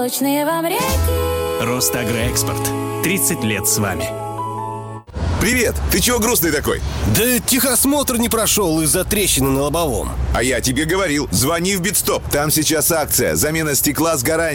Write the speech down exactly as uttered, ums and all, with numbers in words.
молочные вам реки. Росагроэкспорт. тридцать лет с вами. Привет! Ты чего грустный такой? Да техосмотр не прошел из-за трещины на лобовом. А я тебе говорил, звони в Битстоп. Там сейчас акция. Замена стекла с гарантией.